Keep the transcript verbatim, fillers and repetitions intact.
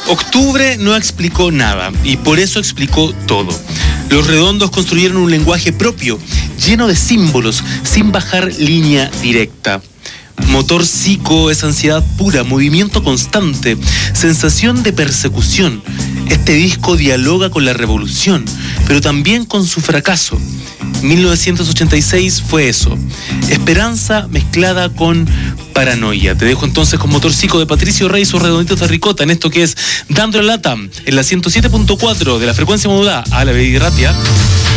Octubre no explicó nada y por eso explicó todo. Los Redondos construyeron un lenguaje propio, lleno de símbolos, sin bajar línea directa. Motor Psico es ansiedad pura, movimiento constante, sensación de persecución. Este disco dialoga con la revolución, pero también con su fracaso. mil novecientos ochenta y seis fue eso, esperanza mezclada con paranoia. Te dejo entonces con Motor Psico de Patricio Rey, sus Redonditos de Ricota, en esto que es Dando la Lata, en la ciento siete punto cuatro de la frecuencia modulada a la Bedirratia.